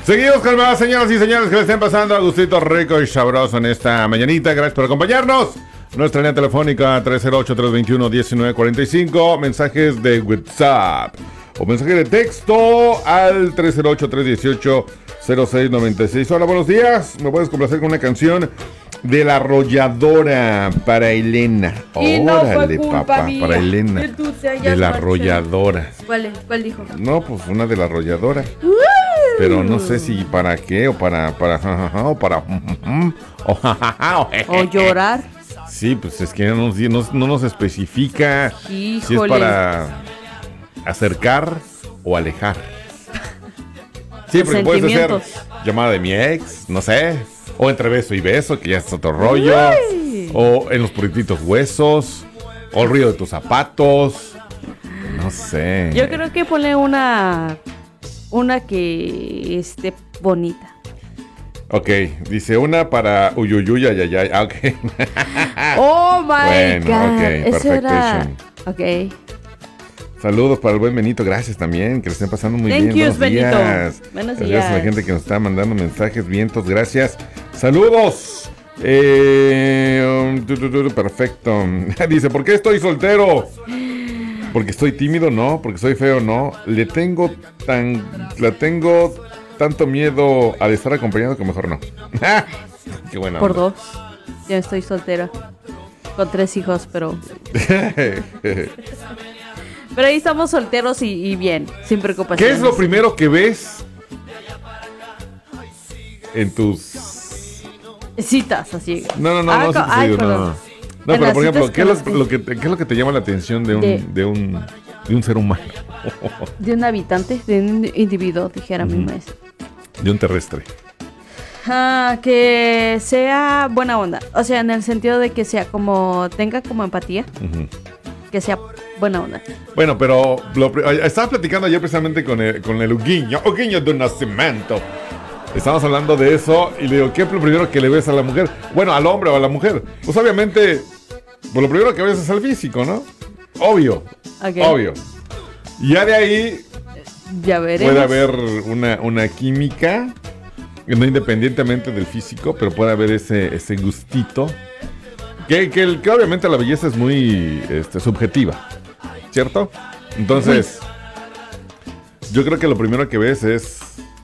Seguimos con más, señoras y señores, que le estén pasando a gustito rico y sabroso en esta mañanita. Gracias por acompañarnos. Nuestra línea telefónica 308-321-1945. Mensajes de WhatsApp o mensaje de texto al 308-318-0696. Hola, buenos días. ¿Me puedes complacer con una canción de La Arrolladora para Elena? Órale, papá, para Elena. De La Arrolladora. ¿Cuál dijo? No, pues una de La Arrolladora. Pero no sé si para qué o para o llorar. Sí, pues es que no nos especifica. Híjole. Si es para acercar o alejar. Sí, porque puede ser llamada de mi ex, no sé. O entre beso y beso, que ya es otro rollo. Uy. O en los purititos huesos. O el ruido de tus zapatos. No sé. Yo creo que ponle una que esté bonita. Ok, dice una para uyuyuy, ayayay. Ah, ok. Oh my God. Ok, Eso era. perfectation. Ok. Saludos para el buen Benito, gracias también, que le estén pasando muy Thank bien. yous, Buenos Benito. días. Buenos Gracias días. a la gente que nos está mandando mensajes, vientos, gracias. Saludos. Perfecto. Dice, ¿por qué estoy soltero? Porque estoy tímido, no. Porque soy feo, no. Le tengo tanto miedo al estar acompañado que mejor no. Qué buena Por onda. 2. Ya estoy soltera. Con 3 hijos, pero ahí estamos solteros y bien, sin preocupaciones. ¿Qué es lo primero que ves en tus citas así? No, Ah, sí, ay, no. perdón. No, En pero las por ejemplo, citas ¿qué es con lo que te llama la atención de un ser humano? De un habitante, de un individuo, dijera mi maestro. De un terrestre. Que sea buena onda. O sea, en el sentido de que sea tenga como empatía. Ujú. Que sea buena onda. Bueno, pero estaba platicando ayer precisamente con el Huguinho de Nacimiento. Estamos hablando de eso y le digo, ¿qué es lo primero que le ves a la mujer? Bueno, al hombre o a la mujer. Pues obviamente, pues lo primero que ves es al físico, ¿no? Obvio. Okay. Obvio. Y ya de ahí Ya veremos. puede haber una química, no independientemente del físico, pero puede haber ese gustito. Que obviamente la belleza es muy subjetiva, ¿cierto? Entonces, yo creo que lo primero que ves es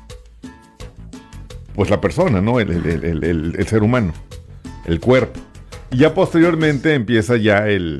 pues la persona, ¿no? El ser humano, el cuerpo. Y ya posteriormente empieza ya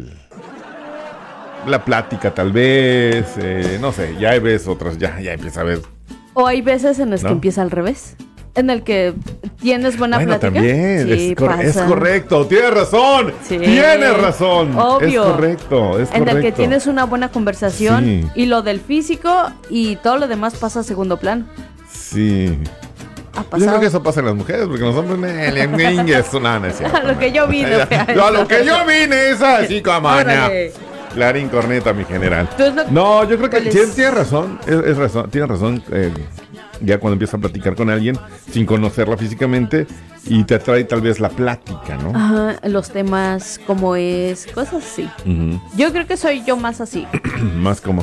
la plática tal vez, no sé, ya ves otras, ya empieza a ver. O hay veces en las ¿No? que empieza al revés. En el que tienes buena plática. También, Sí, es pasa. correcto, tienes razón, Sí. tienes razón. Obvio. Es correcto. En el que tienes una buena conversación Sí. y lo del físico y todo lo demás pasa a segundo plano. Sí. Ha Yo pasado. creo que eso pasa en las mujeres, porque los hombres, no es cierto. A lo que yo vine. A lo que yo vine es así como Órale. Clarín Corneta, mi general. Entonces, No, yo creo que ¿cuál sí, es? tienes razón, tienes razón. Ya cuando empiezas a platicar con alguien sin conocerla físicamente y te atrae tal vez la plática, ¿no? Ajá, los temas, cómo es, cosas así. Ujú. Yo creo que soy yo más así. Más como.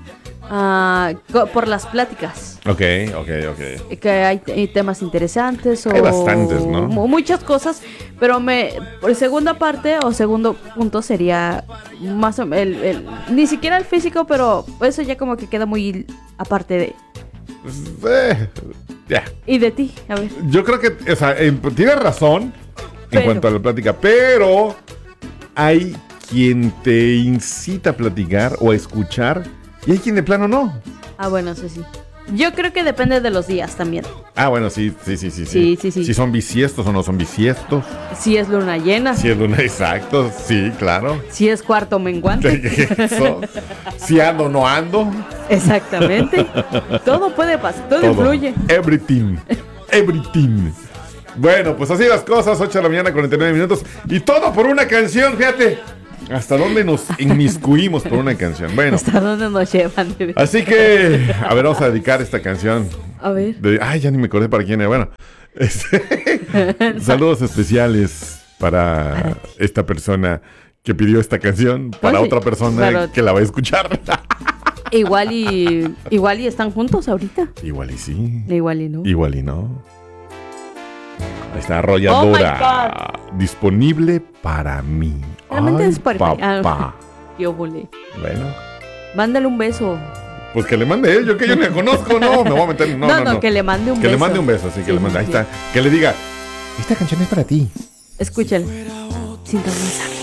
Por las pláticas. Ok. Que hay temas interesantes o Hay bastantes, ¿no? Muchas cosas, pero por segunda parte o segundo punto sería más ni siquiera el físico, pero eso ya como que queda muy aparte de. Ya. Y de ti, a ver. Yo creo que, o sea, tienes razón en Pero. cuanto a la plática, pero hay quien te incita a platicar o a escuchar y hay quien de plano no. Bueno, sí. Yo creo que depende de los días también. Bueno, sí. Sí. Si son bisiestos o no son bisiestos. Si es luna llena, Si es luna, exacto, sí, claro. si es cuarto menguante. Eso. Si ando o no ando. Exactamente. Todo puede pasar, todo influye. Everything. Bueno, pues así las cosas, 8 de la mañana, 49 minutos. Y todo por una canción, fíjate. ¿Hasta dónde nos inmiscuimos por una canción? Bueno, ¿Hasta dónde nos llevan? así que, a ver, vamos a dedicar esta canción. A ver. Ya ni me acordé para quién era. Bueno, saludos especiales para esta persona que pidió esta canción, para Oye, otra persona claro. que la va a escuchar. Igual y están juntos ahorita. Igual y sí. Igual y no. Igual y no. Ahí está Arrolladora. Disponible para mí. Solamente es para papá. Qué óvole. Bueno. Mándale un beso. Pues que le mande él, yo que yo no le conozco, no, me voy a meter. No, que le mande un beso. Que le mande un beso, sí, que le mande. Ahí está. Que le diga, esta canción es para ti. Escúchale. Sin mensaje.